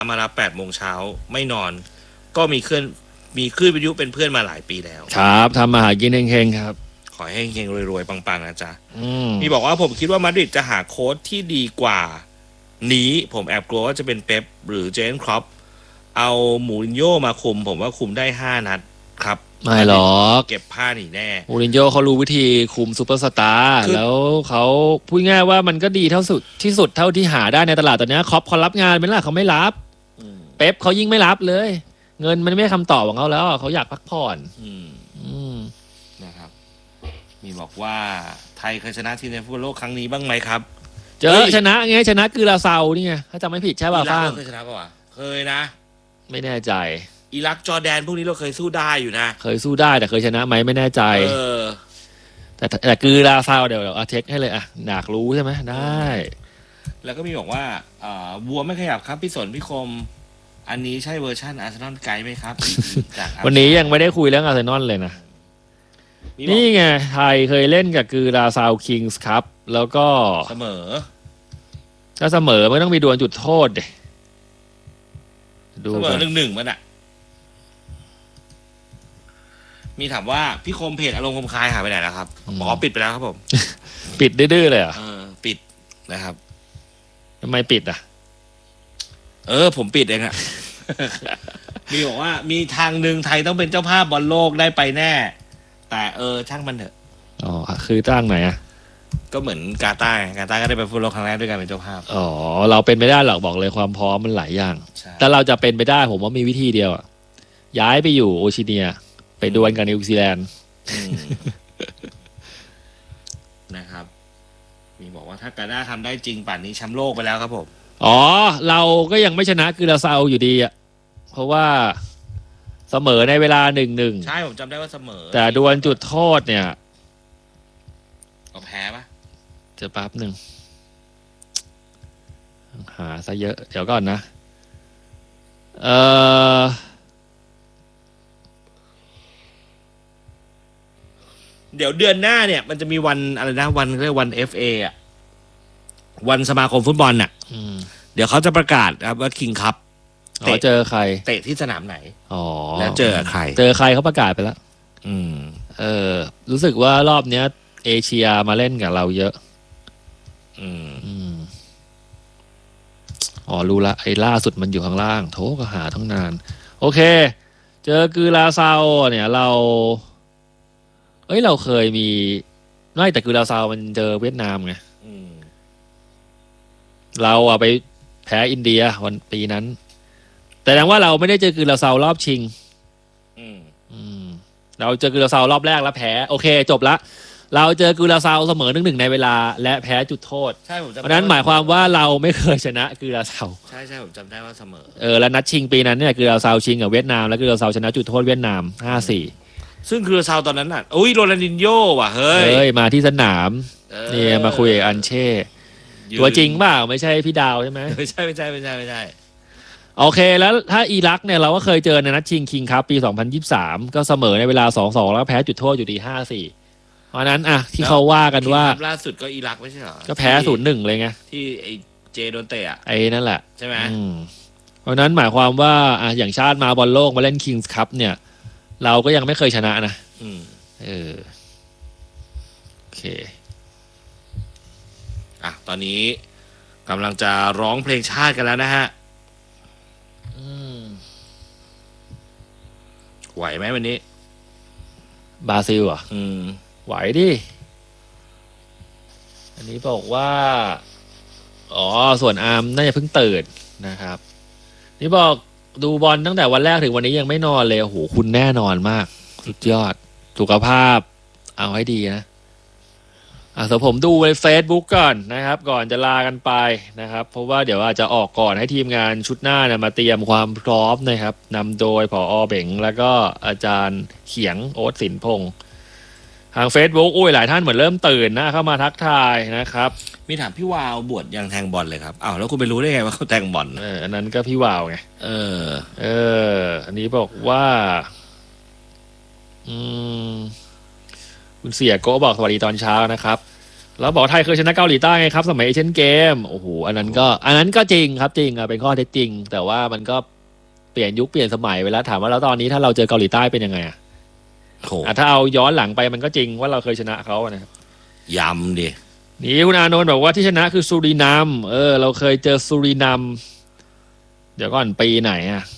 มารับ8 โมงเช้าไม่นอนก็มีคลื่นวิทยุเป็นเพื่อนมาหลายปีแล้วครับทำมาหากินเฮงๆครับขอให้เฮงๆรวยๆปังๆนะจ๊ะมีบอกว่าผมคิดว่ามาดริดจะหาโค้ชที่ดีกว่านี้ผมแอบกลัวว่าจะเป็นเป๊ปหรือเจนครอปเอามูรินโญ่มาคุมผมว่าคุมได้5 นัดครับไม่หรอกเก็บผ้าหนีแน่มูรินโญ่เขารู้วิธีคุมซูเปอร์สตาร์แล้วเขาพูดง่ายว่ามันก็ดีที่สุดเท่าที่หาได้ในตลาดตอนนี้ครอปเขารับงานไหมล่ะเขาไม่รับเป๊ปเขายิ่งไม่รับเลยเงินมันไม่คำตอบของเขาแล้วเขาอยากพักผ่อนนะครับมีบอกว่าไทยเคยชนะทีมในฟุตบอลโลกครั้งนี้บ้างไหมครับเจอชนะไงชนะคือลาซานี่ไงถ้าจำไม่ผิดใช่ป่ะฟ้างเคยชนะป่ะเคยนะไม่แน่ใจอิรักจอร์แดนพวกนี้เราเคยสู้ได้อยู่นะเคยสู้ได้แต่เคยชนะไหมไม่แน่ใจแต่คือลาซาเดี๋ยวเอาเทคให้เลยอ่ะอยากรู้ใช่ไหมได้แล้วก็มีบอกว่าวัวไม่ขยับครับพี่สนพี่คมอันนี้ใช่เวอร์ชันอาร์เซนอลไกด์ไหมครับวันนี้ยังไม่ได้คุยเรื่องอาร์เซนอลเลยนะนี่ไงไทยเคยเล่นกับคือลาซาวคิงส์ครับแล้วก็เสมอถ้าเสมอไม่ต้องมีดวลจุดโทษเสมอ1-1มันอ่ะมีถามว่าพี่คมเพจอารมณ์คมคายหายไปไหนแล้วครับบอกปิดไปแล้วครับผมปิดดื้อเลยอ่ะปิดนะครับทำไมปิดอ่ะผมปิดเองอ่ะ มีบอกว่ามีทางหนึ่งไทยต้องเป็นเจ้าภาพบอลโลกได้ไปแน่แต่ช่างมันเถอะคือจ้างไหนอ่ะก็เหมือนกาตาร์ก็ได้ไปฟุตบอลครั้งแรกด้วยกันเป็นเจ้าภาพเราเป็นไม่ได้หรอกบอกเลยความพร้อมมันหลายอย่างแต่เราจะเป็นไปได้ผมว่ามีวิธีเดียวอ่ะย้ายไปอยู่โอชิเนียไปดวลกับนิวซีแลนด์นะครับมีบอกว่าถ้ากาตาร์ทำได้จริงป่านนี้แชมป์โลกไปแล้วครับผมเราก็ยังไม่ชนะคือลาซาอยู่ดีอ่ะเพราะว่าเสมอในเวลา1-1 ใช่ผมจำได้ว่าเสมอแต่ดวลจุดโทษเนี่ยแพ้ปะจะแป๊บหนึ่งหาซะเยอะเดี๋ยวก่อนนะเดี๋ยวเดือนหน้าเนี่ยมันจะมีวันอะไรนะวันเรียกวัน FA อ่ะวันสมาคมฟุตบอลน่ะเดี๋ยวเขาจะประกาศครับว่าคิงคัพเจอใครเตะที่สนามไหนแล้วเจอใครเขาประกาศไปแล้วรู้สึกว่ารอบเนี้ยเอเชียมาเล่นกับเราเยอะรู้ละไอ้ล่าสุดมันอยู่ข้างล่างโถก็หาทั้งนานโอเคเจอคือลาซาวเนี่ยเราเคยมีไม่แต่คือลาซาวมันเจอเวียดนามไงเราไปแพ้อินเดียวันปีนั้นแต่แสดงว่าเราไม่ได้เจอคือลาซาวรอบชิงเราเจอคือลาซาวรอบแรกแล้วแพ้โอเคจบละเราเจอกูลาซาวเสมอ1-1ในเวลาและแพ้จุดโทษใช่ผมจำเพราะนั้นหมายความว่าเราไม่เคยชนะกูลาซาวใช่ผมจำได้ว่าเสมอแล้วนัดชิงปีนั้นเนี่ยกูลาซาวชิงกับเวียดนามแล้วกูลาซาวชนะจุดโทษเวียดนาม 5-4 ซึ่งกูลาซาวตอนนั้นน่ะโรนัลดินโญ่ว่ะเฮ้ยมาที่สนามนี่มาคุยกับอันเช่ตัวจริงเปล่าไม่ใช่พี่ดาวใช่ไหมไม่ใช่โอเคแล้วถ้าอิรักเนี่ยเราก็เคยเจอในนัดชิงคิงคัพปี2023ก็เสมอในเวลา 2-2 แล้วแพ้จุดโทษอยู่ดี 5-4เพราะนั้นที่เขาว่ากันว่าล่าสุดก็อิรักไม่ใช่เหรอก็แพ้ 0-1 เลยไงที่ไอเจโดนเตะไอ้นั่นแหละใช่ไหมเพราะนั้นหมายความว่าอย่างชาติมาบอลโลกมาเล่นคิงส์คัพเนี่ยเราก็ยังไม่เคยชนะนะโอเคตอนนี้กำลังจะร้องเพลงชาติกันแล้วนะฮะไหวไหมวันนี้บราซิลอ่ะไหวดิอันนี้บอกว่าส่วนอาร์มน่าจะเพิ่งตื่นนะครับนี่บอกดูบอลตั้งแต่วันแรกถึงวันนี้ยังไม่นอนเลยโอ้โหคุณแน่นอนมากสุดยอดสุขภาพเอาให้ดีนะแต่ผมดูใน Facebook ก่อนนะครับก่อนจะลากันไปนะครับเพราะว่าเดี๋ยวอาจจะออกก่อนให้ทีมงานชุดหน้าเนี่ยมาเตรียมความพร้อมนะครับนำโดยผอ.เบ่งแล้วก็อาจารย์เขียงโอ๊ตสินพงษ์ทาง Facebook หลายท่านเหมือนเริ่มตื่นนะเข้ามาทักทายนะครับมีถามพี่วาวบวชยังแทงบอลเลยครับแล้วคุณไปรู้ได้ไงว่าเขาแทงบอลอันนั้นก็พี่วาวไงอันนี้บอกว่าคุณเสียโก้บอกสวัสดีตอนเช้านะครับแล้วบอกไทยเคยชนะเกาหลีใต้ไงครับสมัยเอเชียนเกมโอ้โหอันนั้นก็จริงครับจริงเป็นข้อเท็จจริงแต่ว่ามันก็เปลี่ยนยุคเปลี่ยนสมัยไปแล้วถามว่าแล้วตอนนี้ถ้าเราเจอเกาหลีใต้เป็นยังไงถ้าเอาย้อนหลังไปมันก็จริงว่าเราเคยชนะเขานะครับย้ำดินี่คุณอานนท์บอกว่าที่ชนะคือซูรินามเราเคยเจอซูรินามเดี๋ยวก่อนปีไหน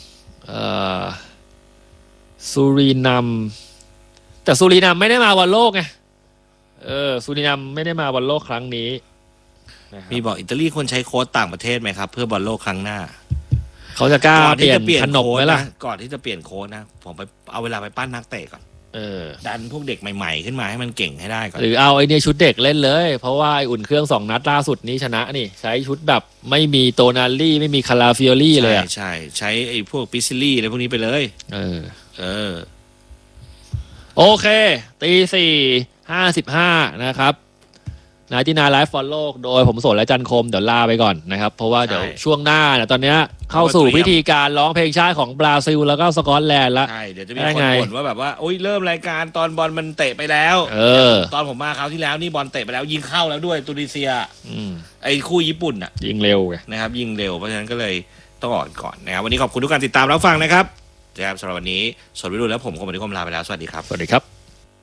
ซูรินามแต่ซูรินามไม่ได้มาบอลโลกไงซูรินามไม่ได้มาบอลโลกครั้งนี้มีบอกอิตาลีควรใช้โค้ชต่างประเทศไหมครับเพื่อบอลโลกครั้งหน้าเขาจะกล้าเปลี่ยนขนมไหมล่ะก่อนที่จะเปลี่ยนโค้ชนะผมไปเอาเวลาไปปั้นนักเตะก่อนดันพวกเด็กใหม่ๆขึ้นมาให้มันเก่งให้ได้ก่อนหรือเอาไอเนี่ยชุดเด็กเล่นเลยเพราะว่าไออุ่นเครื่อง2 นัดล่าสุดนี้ชนะนี่ใช้ชุดแบบไม่มีโตนาลี่ไม่มีคาราฟิโอลี่เลยใช้ไอพวกปิซิลี่อะไรพวกนี้ไปเลยโอเคตี4:55นะครับนายที่นาไลฟ์ฟอลโลกโดยผมโสดและจันคมเดี๋ยวลาไปก่อนนะครับเพราะว่าเดี๋ยวช่วงหน้าเนี่ยตอนนี้เข้าสู่พิธีการร้องเพลงชาติของบราซิลแล้วก็สกอตแลนด์แล้วใช่เดี๋ยวจะมีคนบ่นว่าแบบว่าโอ้ยเริ่มรายการตอนบอลมันเตะไปแล้วตอนผมมาคราวที่แล้วนี่บอลเตะไปแล้วยิงเข้าแล้วด้วยตุนิเซียไอ้คู่ญี่ปุ่นยิงเร็วนะครับยิงเร็วเพราะฉะนั้นก็เลยต้องก่อนนะครับวันนี้ขอบคุณทุกการติดตามรับฟังนะครับสำหรับวันนี้สดวิดูและผมคมลาไปแล้วสวัสดีครับสวัสดีครับ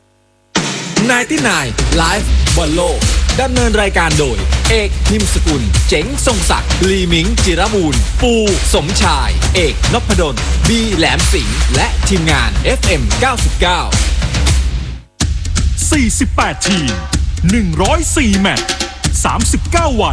99 Live บอลโลกดำเนินรายการโดยเอกนิมสกุลเจ๋งทรงศักดิ์ลีมิงจิรบูรณ์ปูสมชายเอกนพดลบีแหลมสิงห์และทีมงาน FM 99 48 ทีม 104 แมตช์ 39 วัน